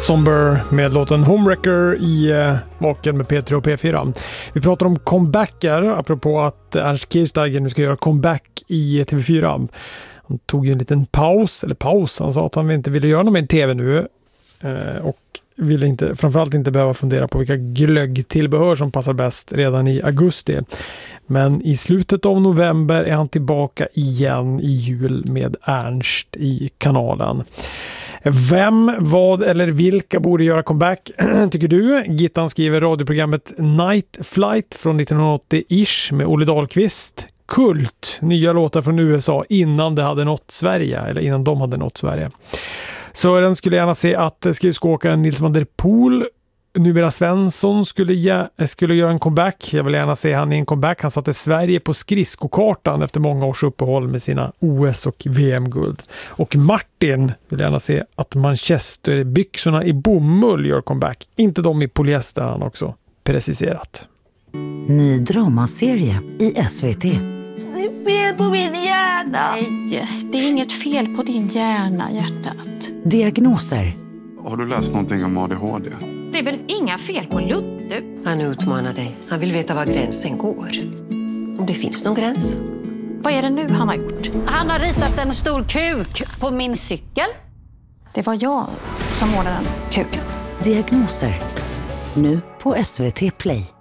Somber med låten Homewrecker i Vaken med P3 och P4. Vi pratar om comebacker, apropå att Ernst Kirchsteiger nu ska göra comeback i TV4. Han tog ju en liten paus. Han sa att han inte ville göra någon mer TV nu och ville inte, framförallt inte behöva fundera på vilka glöggtillbehör som passar bäst redan i augusti. Men i slutet av november är han tillbaka igen i jul med Ernst i kanalen. Vem, vad eller vilka borde göra comeback tycker du? Gittan skriver radioprogrammet Night Flight från 1980-ish med Olle Dahlqvist. Kult, nya låtar från USA innan de hade nått Sverige. Sören skulle gärna se att skridskoåkaren Nils van der Poel, numera Svensson, skulle göra en comeback. Jag vill gärna se han i en comeback. Han satte Sverige på skridskokartan efter många års uppehåll med sina OS- och VM-guld. Och Martin vill gärna se att Manchesterbyxorna i bomull gör comeback. Inte de i polyester, han också preciserat. Ny dramaserie i SVT. Det är fel på min hjärna. Nej, det är inget fel på din hjärna, hjärtat. Diagnoser. Har du läst någonting om ADHD? Det är väl inga fel på Ludde? Han utmanar dig. Han vill veta var gränsen går. Om det finns någon gräns. Vad är det nu han har gjort? Han har ritat en stor kuk på min cykel. Det var jag som målade den kuken. Diagnoser. Nu på SVT Play.